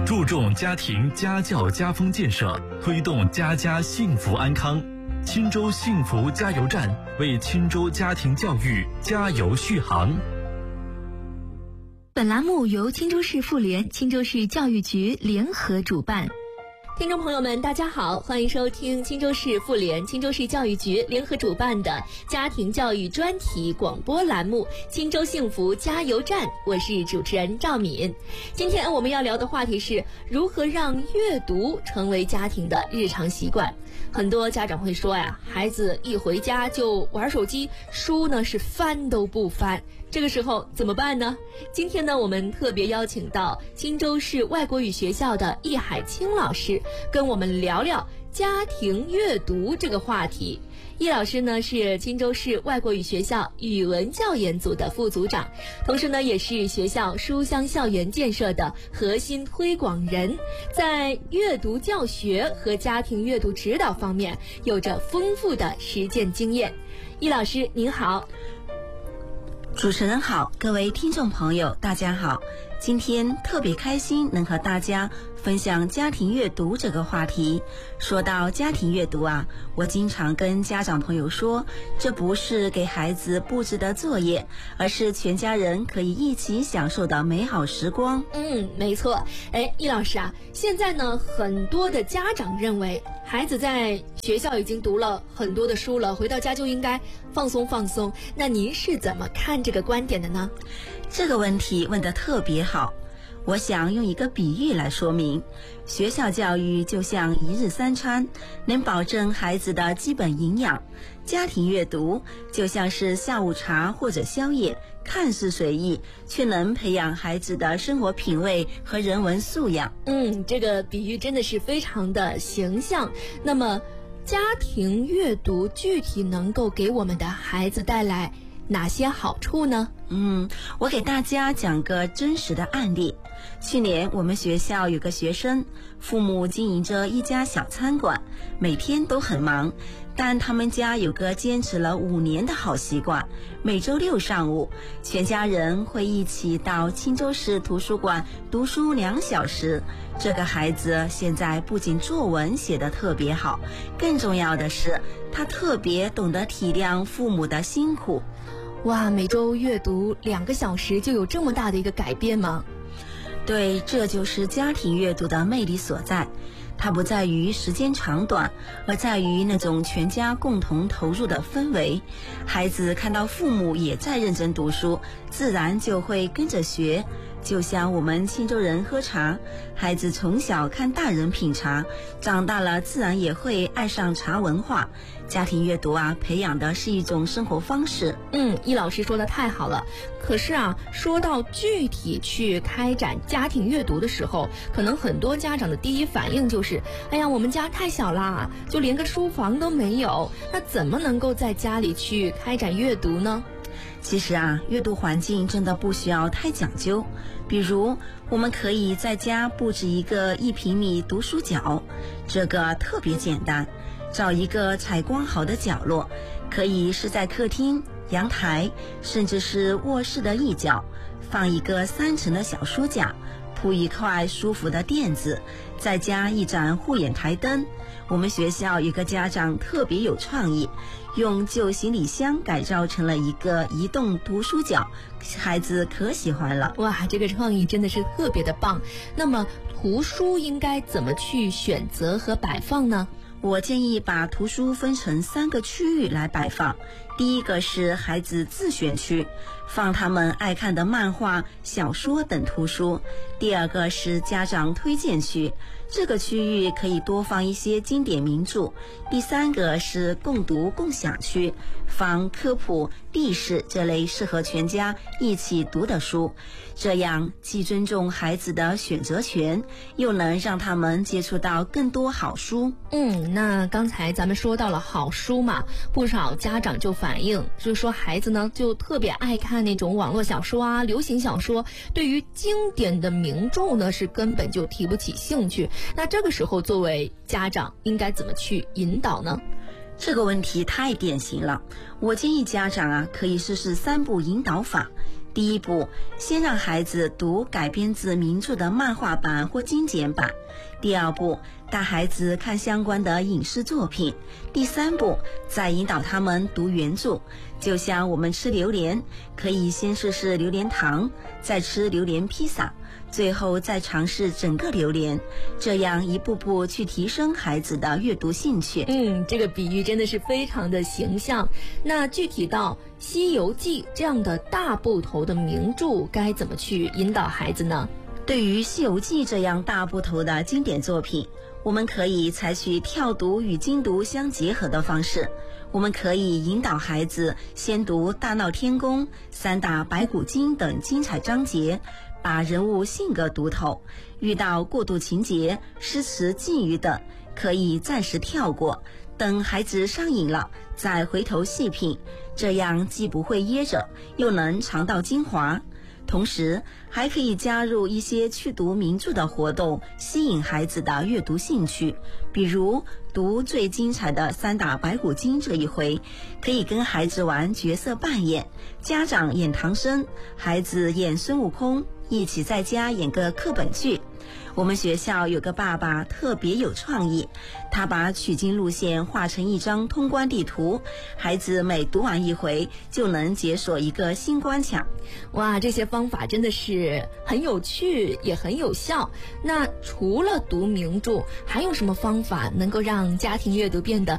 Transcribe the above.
注重家庭家教家风建设，推动家家幸福安康。钦州幸福加油站为钦州家庭教育加油续航。 本栏目由钦州市妇联、钦州市教育局联合主办。听众朋友们，大家好，欢迎收听钦州市妇联、钦州市教育局联合主办的家庭教育专题广播栏目《钦州幸福加油站》，我是主持人赵敏。今天我们要聊的话题是如何让阅读成为家庭的日常习惯。很多家长会说呀，孩子一回家就玩手机，书呢是翻都不翻。这个时候怎么办呢？今天呢，我们特别邀请到钦州市外国语学校的易海清老师，跟我们聊聊家庭阅读这个话题。易老师呢是钦州市外国语学校语文教研组的副组长，同时呢也是学校书香校园建设的核心推广人，在阅读教学和家庭阅读指导方面有着丰富的实践经验。易老师您好。 主持人好，各位听众朋友大家好，今天特别开心能和大家分享家庭阅读这个话题。说到家庭阅读啊，我经常跟家长朋友说，这不是给孩子布置的作业，而是全家人可以一起享受的美好时光。 没错。易老师啊，现在呢很多的家长认为孩子在学校已经读了很多的书了，回到家就应该放松放松，那您是怎么看这个观点的呢？ 这个问题问得特别好，我想用一个比喻来说明。学校教育就像一日三餐，能保证孩子的基本营养；家庭阅读就像是下午茶或者宵夜，看似随意，却能培养孩子的生活品味和人文素养。 这个比喻真的是非常的形象。那么家庭阅读具体能够给我们的孩子带来哪些好处呢？ 我给大家讲个真实的案例。去年我们学校有个学生，父母经营着一家小餐馆，每天都很忙，但他们家有个坚持了5年的好习惯，每周6上午，全家人会一起到钦州市图书馆读书2小时。这个孩子现在不仅作文写得特别好，更重要的是，他特别懂得体谅父母的辛苦。 哇，每周阅读2个小时就有这么大的一个改变吗？ 对，这就是家庭阅读的魅力所在。它不在于时间长短，而在于那种全家共同投入的氛围。孩子看到父母也在认真读书，自然就会跟着学。就像我们钦州人喝茶，孩子从小看大人品茶，长大了自然也会爱上茶文化。家庭阅读啊，培养的是一种生活方式。 易老师说的太好了。可是啊，说到具体去开展家庭阅读的时候，可能很多家长的第一反应就是，哎呀，我们家太小啦，就连个书房都没有，那怎么能够在家里去开展阅读呢？ 其实啊，阅读环境真的不需要太讲究。比如，我们可以在家布置一个1平米读书角，这个特别简单。找一个采光好的角落，可以是在客厅、阳台，甚至是卧室的一角，放一个3层的小书架，铺一块舒服的垫子，再加一盏护眼台灯。我们学校有个家长特别有创意，用旧行李箱改造成了一个移动读书角，孩子可喜欢了。 哇，这个创意真的是特别的棒。那么图书应该怎么去选择和摆放呢？ 我建议把图书分成3个区域来摆放。第一个是孩子自选区，放他们爱看的漫画、小说等图书。第二个是家长推荐区，这个区域可以多放一些经典名著。第3个是共读共享区，放科普、历史这类适合全家一起读的书。这样既尊重孩子的选择权，又能让他们接触到更多好书。 那刚才咱们说到了好书嘛，不少家长就反映，就是说孩子呢就特别爱看那种网络小说啊、流行小说，对于经典的名著呢是根本就提不起兴趣。那这个时候作为家长应该怎么去引导呢？ 这个问题太典型了，我建议家长啊可以试试3步引导法。 第一步，先让孩子读改编自名著的漫画版或精简版。第二步，带孩子看相关的影视作品。第三步，再引导他们读原著。就像我们吃榴莲，可以先试试榴莲糖，再吃榴莲披萨，最后再尝试整个榴莲，这样一步步去提升孩子的阅读兴趣。 这个比喻真的是非常的形象。那具体到《西游记》这样的大部头的名著，该怎么去引导孩子呢？ 对于《西游记》这样大部头的经典作品，我们可以采取跳读与精读相结合的方式。我们可以引导孩子先读大闹天宫、三打白骨精等精彩章节，把人物性格读透。遇到过渡情节、诗词寄语等，可以暂时跳过，等孩子上瘾了再回头细品，这样既不会噎着，又能尝到精华。同时还可以加入一些去读名著的活动，吸引孩子的阅读兴趣。比如读最精彩的三打白骨精这一回，可以跟孩子玩角色扮演，家长演唐僧，孩子演孙悟空，一起在家演个课本剧。我们学校有个爸爸特别有创意，他把取经路线画成一张通关地图，孩子每读完一回就能解锁一个新关卡。 哇，这些方法真的是很有趣，也很有效。那除了读名著，还有什么方法能够让家庭阅读变得